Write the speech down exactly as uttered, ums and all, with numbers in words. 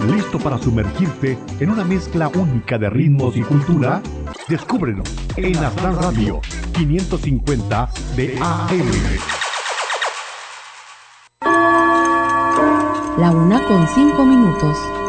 ¿Listo para sumergirte en una mezcla única de ritmos y cultura? Descúbrelo en Aztlán Radio quinientos cincuenta de A M. La una con cinco minutos.